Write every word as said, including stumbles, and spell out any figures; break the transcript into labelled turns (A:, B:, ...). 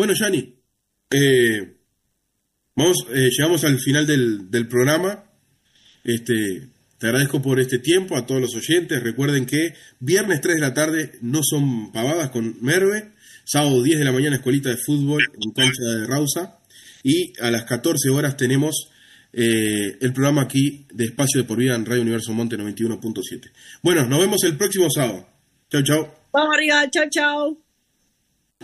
A: Bueno, Yanni, eh, vamos, eh, llegamos al final del, del programa. Este, te agradezco por este tiempo a todos los oyentes. Recuerden que viernes tres de la tarde no son pavadas con Merve. Sábado diez de la mañana escuelita de fútbol en cancha de Rausa. Y a las catorce horas tenemos eh, el programa aquí de Espacio de por Vida en Radio Universo Monte noventa y uno punto siete. Bueno, nos vemos el próximo sábado. Chau, chau.
B: Vamos arriba, chao, chao.